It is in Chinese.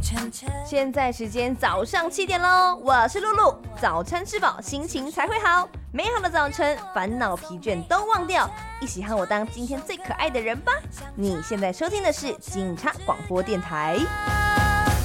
现在时间早上7点喽，我是露露，早餐吃饱心情才会好，美好的早晨，烦恼疲倦都忘掉，一起和我当今天最可爱的人吧。你现在收听的是警察广播电台。